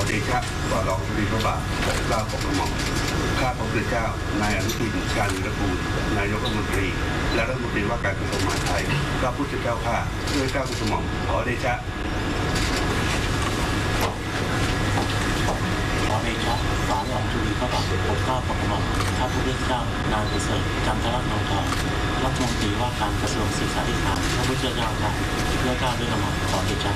เดชะฝ่าละอองธุลีพระบาทเกล้าโปรดกระหม่อมข้าพระพุทธเจ้านายอนุทินชาญวีรกูลนายกรัฐมนตรีและรัฐมนตรีว่าการกระทรวงมหาดไทยข้าพระพุทธเจ้าข้าด้วยเกล้าด้วยกระหม่อมขอเดชะฝาหลองธุลีพระบาทปกเกล้าปกกระหม่อมข้าพระพุทธเจ้านายประเสริฐจันทรัตน์นงทองรัฐมนตรีว่าการกระทรวงศึกษาธิการพระพุทธเจ้าค่ะด้วยเกล้าด้วยกระหม่อมขอเดชะ